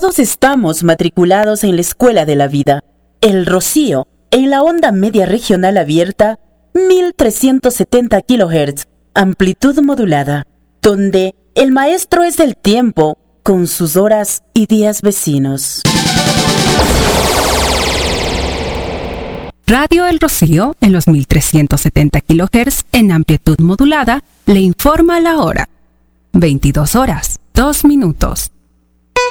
Todos estamos matriculados en la Escuela de la Vida. El Rocío, en la onda media regional abierta, 1370 kHz, amplitud modulada, donde el maestro es el tiempo, con sus horas y días vecinos. Radio El Rocío, en los 1370 kHz, en amplitud modulada, le informa la hora. 22 horas, 2 minutos.